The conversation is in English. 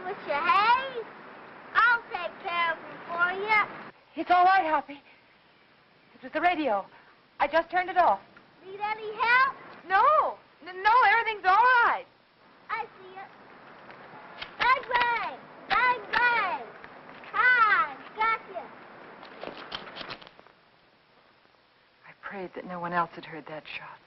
with you, hey? I'll take care of him for you. It's all right, Hoppy. It was the radio. I just turned it off. Need any help? No, everything's all right. I see it. Bang, bang! Bang, bang! Ha! Gotcha! I prayed that no one else had heard that shot.